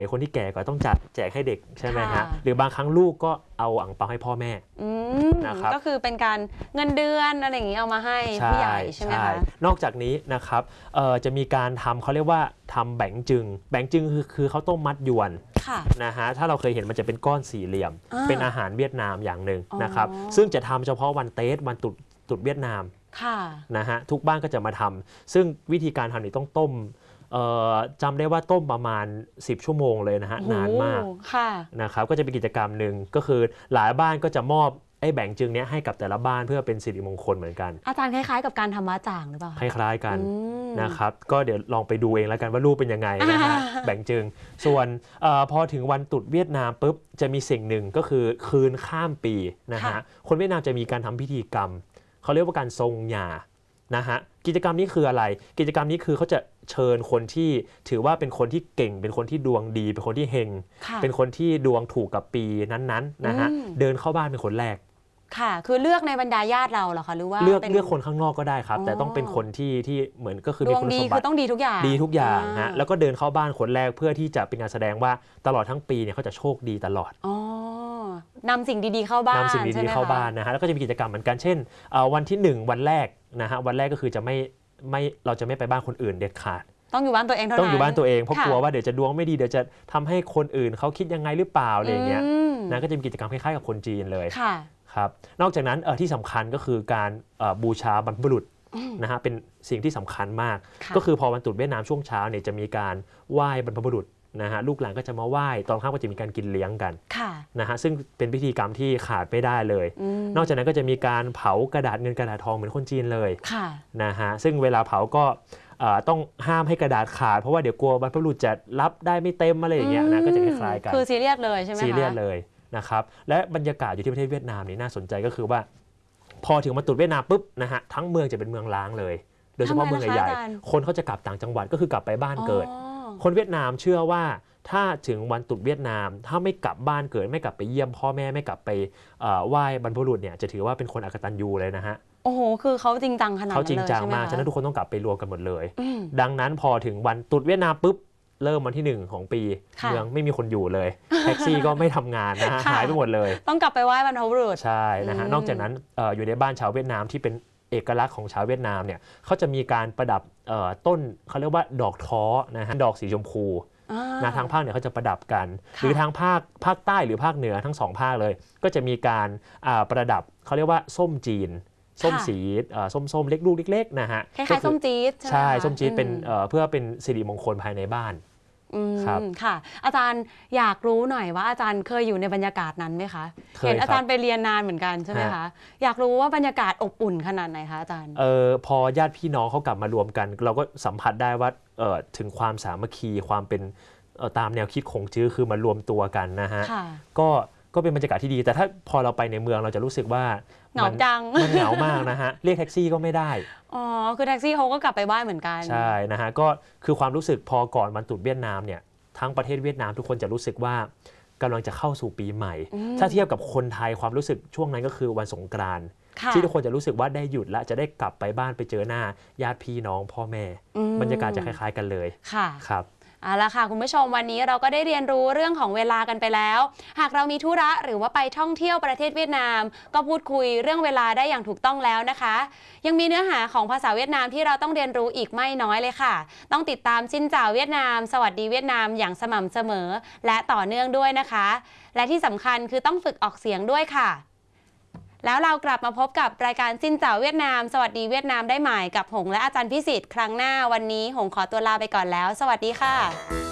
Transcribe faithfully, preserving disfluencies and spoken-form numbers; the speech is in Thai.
คนที่แก่ก็ต้องจัดแจกให้เด็กใช่ไหมฮะหรือบางครั้งลูกก็เอาอั่งเปาให้พ่อแม่นะครับก็คือเป็นการเงินเดือนอะไรอย่างนี้เอามาให้ผู้ใหญ่ใช่ไหมคะนอกจากนี้นะครับจะมีการทำเขาเรียกว่าทำแบงจึงแบงจึงคือคือข้าวต้มมัดยวนนะฮะถ้าเราเคยเห็นมันจะเป็นก้อนสี่เหลี่ยมเป็นอาหารเวียดนามอย่างหนึ่งนะครับซึ่งจะทำเฉพาะวันเตสวันตรุษตรุษเวียดนามนะฮะทุกบ้านก็จะมาทำซึ่งวิธีการทำนี่ต้องต้มจำได้ว่าต้มประมาณสิบชั่วโมงเลยนะฮะนานมากนะครับก็จะเป็นกิจกรรมหนึ่งก็คือหลายบ้านก็จะมอบไอ้แบ่งจึงเนี้ยให้กับแต่ละบ้านเพื่อเป็นสิริมงคลเหมือนกันอาจารย์คล้ายๆกับการทำม้าจ่างหรือเปล่าคล้ายๆกันนะครับก็เดี๋ยวลองไปดูเองแล้วกันว่ารูปเป็นยังไงนะฮะแบ่งจึงส่วนอพอถึงวันตรุษเวียดนามปุ๊บจะมีสิ่งหนึ่งก็คือคืนข้ามปีนะฮะคนเวียดนามจะมีการทำพิธีกรรมเขาเรียกว่าการทรงหย่านะฮะกิจกรรมนี้คืออะไรกิจกรรมนี้คือเขาจะเชิญคนที่ถือว่าเป็นคนที่เก่งเป็นคนที่ดวงดีเป็นคนที่เฮงเป็นคนที่ดวงถูกกับปีนั้นๆนะฮะเดินเข้าบ้านเป็นคนแรกค่ะคือเลือกในบรรดาญาติเราเหรอคะหรือว่าเลือกเลือกคนข้างนอกก็ได้ครับแต่ต้องเป็นคนที่ที่เหมือนก็คือมีคุณสมบัติต้องดีทุกอย่างดีทุกอย่างฮะแล้วก็เดินเข้าบ้านคนแรกเพื่อที่จะเป็นการแสดงว่าตลอดทั้งปีเนี่ยเขาจะโชคดีตลอดอ๋อนำสิ่งดีๆเข้าบ้านนำสิ่งดีๆเข้าบ้านนะฮะแล้วก็จะมีกิจกรรมเหมือนกันเช่นวันที่หนึ่งวันแรกนะฮะวันแรกก็คือจะไม่ไม่เราจะไม่ไปบ้านคนอื่นเด็ดขาดต้องอยู่บ้านตัวเองเท่านั้นต้องอยู่บ้านตัวเองเพราะกลัวว่าเดี๋ยวจะดวงไม่ดีเดี๋ยวจะทำให้คนอื่นเขาคิดยังไงหรือเปล่าอะไรอย่างเงี้ยนะก็จะมีกิจกรรมคล้ายๆกับคนจีนเลยครับนอกจากนั้นที่สำคัญก็คือการบูชาบรรพบุรุษนะฮะเป็นสิ่งที่สำคัญมากก็คือพอวันตรุษเวียดนามช่วงเช้าเนี่ยจะมีการไหว้บรรพบุรุษนะฮะลูกหลานก็จะมาไหว้ตอนค่ำก็จะมีการกินเลี้ยงกันนะฮะซึ่งเป็นพิธีกรรมที่ขาดไม่ได้เลยนอกจากนั้นก็จะมีการเผากระดาษเงินกระดาษทองเหมือนคนจีนเลยนะฮะซึ่งเวลาเผาก็ต้องห้ามให้กระดาษขาดเพราะว่าเดี๋ยวกลัวบรรพบุรุษจะรับได้ไม่เต็มอะไรอย่างเงี้ยนะก็จะคล้ายๆกันคือซีเรียสเลยใช่ไหมคะซีเรียสเลยนะครับและบรรยากาศอยู่ที่ประเทศเวียดนามนี่น่าสนใจก็คือว่าพอถึงวันตรุษเวียดนามปุ๊บนะฮะทั้งเมืองจะเป็นเมืองล้างเลยโดยเฉพาะเมืองใหญ่ๆคนเขาจะกลับต่างจังหวัดก็คือกลับไปบ้านเกิดคนเวียดนามเชื่อว่าถ้าถึงวันตรุษเวียดนามถ้าไม่กลับบ้านเกิดไม่กลับไปเยี่ยมพ่อแม่ไม่กลับไปไหว้บรรพบุรุษเนี่ยจะถือว่าเป็นคนอกตัญญูเลยนะฮะโอ้โหคือเขาจริงจังขนาดนั้นเลยเขาจริงจังมากฉะนั้นทุกคนต้องกลับไปรวมกันหมดเลยดังนั้นพอถึงวันตรุษเวียดนามปุ๊บเริ่มวันที่หนึ่งของปีเมืองไม่มีคนอยู่เลยแท็กซี่ก็ไม่ทำงานนะฮะหายไปหมดเลยต้องกลับไปไหว้บรรพบุรุษใช่นะฮะนอกจากนั้นอยู่ในบ้านชาวเวียดนามที่เป็นเอกลักษณ์ของชาวเวียดนามเนี่ยเขาจะมีการประดับต้นเขาเรียกว่าดอกท้อนะฮะดอกสีชมพูนะทางภาคเหนือเขาจะประดับกันหรือทางภาคภาคใต้หรือภาคเหนือทั้งสองภาคเลยก็จะมีการประดับเขาเรียกว่าส้มจีนส้มสีส้มๆเล็กลูกเล็กๆนะฮะคล้ายๆส้มจี๊ดใช่ส้มจี๊ดเป็นเพื่อเป็นสิริมงคลภายในบ้านครับค่ะอาจารย์อยากรู้หน่อยว่าอาจารย์เคยอยู่ในบรรยากาศนั้นไหมคะเห็นอาจารย์ไปเรียนนานเหมือนกันใช่ไหมคะอยากรู้ว่าบรรยากาศอบอุ่นขนาดไหนคะอาจารย์เออพอญาติพี่น้องเขากลับมารวมกันเราก็สัมผัสได้ว่าเออถึงความสามัคคีความเป็นตามแนวคิดของจื้อคือมารวมตัวกันนะฮะก็ก็เป็นบรรยากาศที่ดีแต่ถ้าพอเราไปในเมืองเราจะรู้สึกว่าเหงาจังมันเหงามากนะฮะเรียกแท็กซี่ก็ไม่ได้อ๋อคือแท็กซี่เขาก็กลับไปบ้านเหมือนกันใช่นะฮะก็คือความรู้สึกพอก่อนวันตรุษเวียดนามเนี่ยทั้งประเทศเวียดนามทุกคนจะรู้สึกว่ากำลังจะเข้าสู่ปีใหม่ถ้าเทียบกับคนไทยความรู้สึกช่วงนั้นก็คือวันสงกรานต์ที่ทุกคนจะรู้สึกว่าได้หยุดและจะได้กลับไปบ้านไปเจอหน้าญาติพี่น้องพ่อแม่บรรยากาศจะคล้ายๆกันเลยค่ะครับเอาละค่ะคุณผู้ชมวันนี้เราก็ได้เรียนรู้เรื่องของเวลากันไปแล้วหากเรามีธุระหรือว่าไปท่องเที่ยวประเทศเวียดนามก็พูดคุยเรื่องเวลาได้อย่างถูกต้องแล้วนะคะยังมีเนื้อหาของภาษาเวียดนามที่เราต้องเรียนรู้อีกไม่น้อยเลยค่ะต้องติดตามชินจ่าเวียดนามสวัสดีเวียดนามอย่างสม่ำเสมอและต่อเนื่องด้วยนะคะและที่สำคัญคือต้องฝึกออกเสียงด้วยค่ะแล้วเรากลับมาพบกับรายการซินเจ้าเวียดนามสวัสดีเวียดนามได้ใหม่กับหงและอาจารย์พิสิทธิ์ครั้งหน้าวันนี้หงขอตัวลาไปก่อนแล้วสวัสดีค่ะ